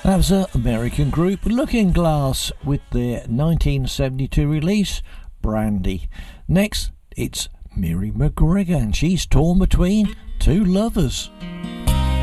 That was an American group, Looking Glass, with their 1972 release, Brandy. Next, it's Miri McGregor, and she's torn between two lovers.